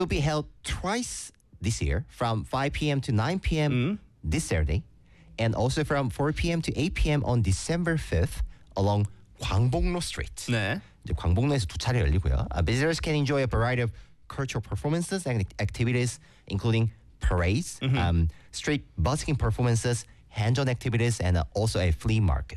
will be held twice this year from 5 p.m. to 9 p.m. this Saturday and also from 4 p.m. to 8 p.m. on December 5th along 광복로 Street. 네. 이제 광복로에서 두 차례 열리고요. Visitors can enjoy a variety of cultural performances and activities including parades, street busking performances, hands-on activities, and also a flea market.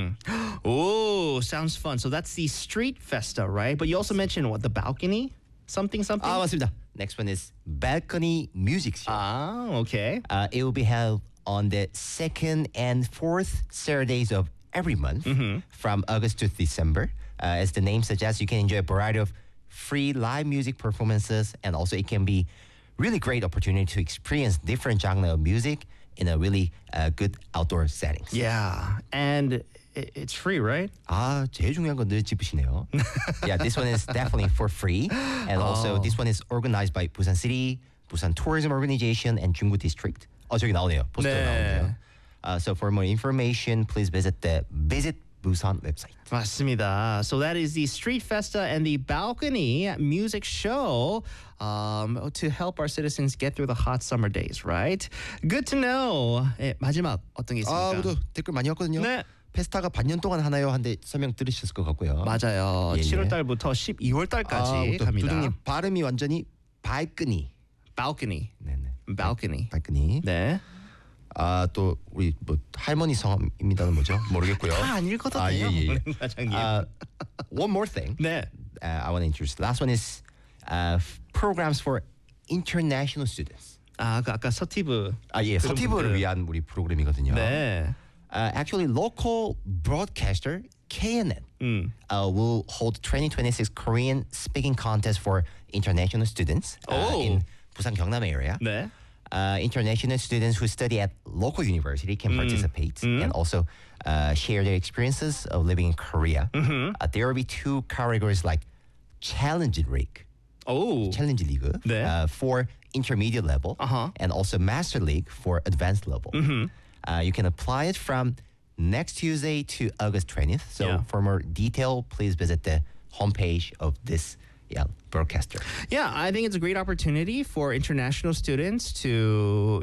Oh, sounds fun. So that's the street festa, right? But you also mentioned what, the balcony? Something? 아, 맞습니다. Next one is balcony music show. Ah, okay. It will be held on the second and fourth Saturdays of every month from August to December. As the name suggests, you can enjoy a variety of free live music performances, and also it can be really great opportunity to experience different genre of music in a really good outdoor settings. Yeah, and it's free, right? 아, 제일 중요한 건 늘 짚으시네요. Yeah, this one is definitely for free. And also this one is organized by Busan City, Busan Tourism Organization, and Junggu District. 저기 나오네요. 포스터 나오네요. So for more information, please visit the Visit Busan website. 맞습니다. So that is the Street Festa and the Balcony Music Show to help our citizens get through the hot summer days, right? Good to know. 예, 마지막 어떤 게 있습니까? 모두 댓글 많이 왔거든요. 네. 페스타가 반년 동안 하나요? 한데 설명 들으셨을 것 같고요. 맞아요. 예, 7월 달부터 12월 달까지 갑니다. 두둥님 발음이 완전히 발끈이. Balcony. 네네. Balcony. 발끈이. 네. 또 우리 뭐 할머니 성함입니다는 뭐죠? 모르겠고요. 다 안 읽어도 돼요. 예. 과장님. One more thing. 네. I want to introduce. Last one is programs for international students. 아까 서티브. 예, 서티브를 위한 우리 프로그램이거든요. 네. Actually, local broadcaster KNN will hold 2026 Korean speaking contest for international students in Busan Gyeongnam area. 네. International students who study at local university can participate and also share their experiences of living in Korea. There will be two categories like Challenge League, Challenge League 네. for intermediate level, and also Master League for advanced level. You can apply it from next Tuesday to August 20th. So for more detail, please visit the homepage of this broadcaster. Yeah, I think it's a great opportunity for international students to,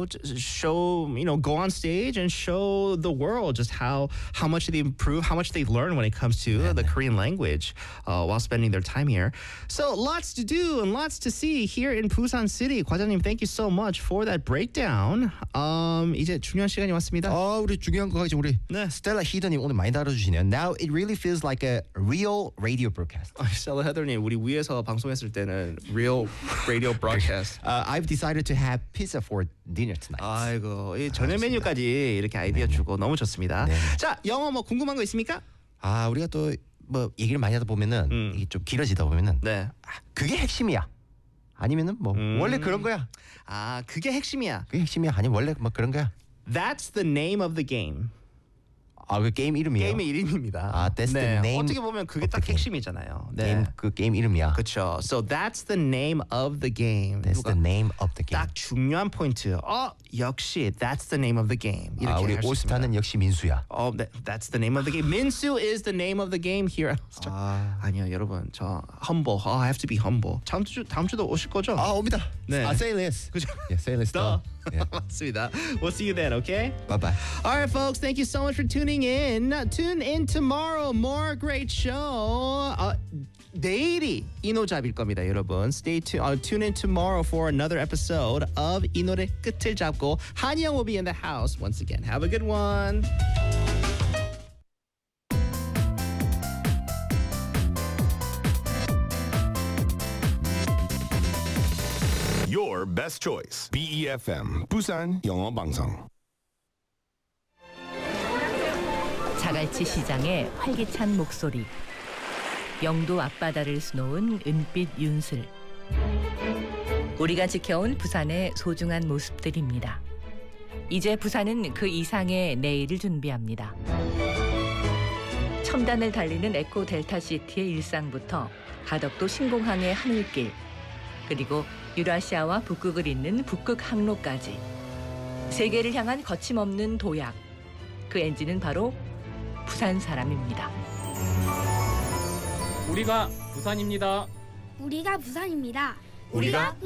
show, go on stage and show the world just how much they improve, how much they learn when it comes to the Korean language while spending their time here. So lots to do and lots to see here in Busan City. 과장님, thank you so much for that breakdown. 이제 중요한 시간이 왔습니다. 우리 중요한 거 가지고 우리 스텔라 히더님 오늘 많이 다뤄주시네요. Now it really feels like a real radio broadcast. 스텔라 헤더님, 우리 위에서 방송했을 때는 real radio broadcast. I've decided to have pizza for dinner tonight. 아이고, 이 저녁 메뉴까지 이렇게 아이디어 주고 너무 좋습니다. 자, 영어 뭐 궁금한 거 있습니까? 우리가 또 뭐 얘기를 많이 하다 보면은 이게 좀 길어지다 보면은 그게 핵심이야. 아니면은 뭐 원래 그런 거야. 그게 핵심이야. 그게 핵심이야. 아니면 원래 뭐 그런 거야. That's the name of the game. 그 게임 이름이에요? 게임의 이름입니다. That's the name. 어떻게 보면 그게 딱 핵심이잖아요. 게임 이름이야. 그렇죠. So that's the name of the game. That's the name of the game. 딱 중요한 포인트. 역시 that's the name of the game. 이렇게 우리 올스타는 역시 민수야. That's the name of the game. Minsu is the name of the game here. 아니요, 여러분. 저 humble. I have to be humble. 다음 주도 오실 거죠? 옵니다. 네. Say less. 그죠? Yeah, say less. 맞습니다. We'll see you then, okay? Bye-bye. All right, folks. Thank you so much for tuning in. Tune in tomorrow. More great show. 내일이 이노잡일 겁니다, 여러분. Tune in tomorrow for another episode of 이 노래 끝을 잡고. 한영 will be in the house once again. Have a good one. Your best choice. BEFM 부산 영어 방송. 자갈치 시장의 활기찬 목소리. 영도 앞바다를 수놓은 은빛 윤슬. 우리가 지켜온 부산의 소중한 모습들입니다. 이제 부산은 그 이상의 내일을 준비합니다. 첨단을 달리는 에코 델타 시티의 일상부터 가덕도 신공항의 하늘길, 그리고 유라시아와 북극을 잇는 북극 항로까지 세계를 향한 거침없는 도약. 그 엔진은 바로 부산 사람입니다. 우리가 부산입니다. 우리가 부산입니다. 우리가